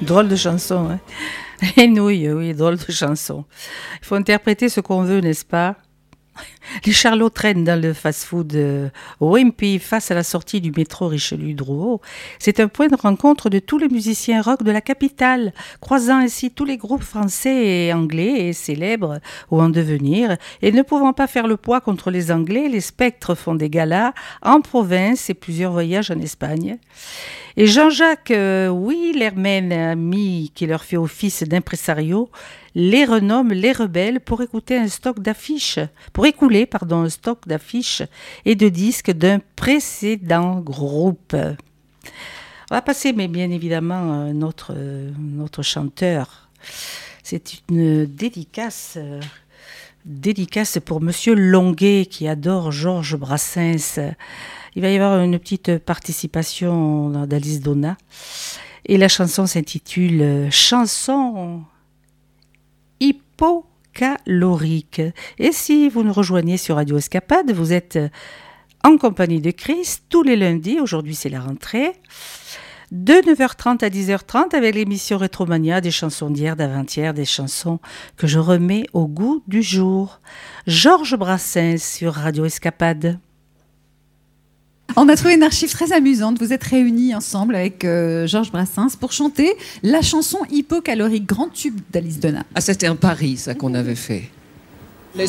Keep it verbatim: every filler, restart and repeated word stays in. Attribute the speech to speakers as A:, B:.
A: Drôle de chanson, hein. Les nouilles, oui, drôle de chanson. Il faut interpréter ce qu'on veut, n'est-ce pas? Les charlots traînent dans le fast-food euh, Wimpy face à la sortie du métro Richelieu-Drouot. C'est un point de rencontre de tous les musiciens rock de la capitale, croisant ainsi tous les groupes français et anglais et célèbres ou en devenir. Et ne pouvant pas faire le poids contre les Anglais, les Spectres font des galas en province et plusieurs voyages en Espagne. Et Jean-Jacques euh, Willerman, ami qui leur fait office d'impresario, les renomme les rebelles pour écouter un stock d'affiches, pour écouler pardon, un stock d'affiches et de disques d'un précédent groupe. On va passer, mais bien évidemment, notre, notre chanteur. C'est une dédicace, dédicace pour Monsieur Longuet qui adore Georges Brassens. Il va y avoir une petite participation d'Alice Donna. Et la chanson s'intitule « Chanson hypocalorique ». Et si vous nous rejoignez sur Radio Escapade, vous êtes en compagnie de Chris tous les lundis. Aujourd'hui, c'est la rentrée. De neuf heures trente à dix heures trente avec l'émission Rétromania, des chansons d'hier, d'avant-hier, des chansons que je remets au goût du jour. Georges Brassens sur Radio Escapade.
B: On a trouvé une archive très amusante. Vous êtes réunis ensemble avec euh, Georges Brassens pour chanter la chanson hypocalorique, grand tube d'Alice Donna.
C: Ah, c'était un pari, ça, qu'on avait fait.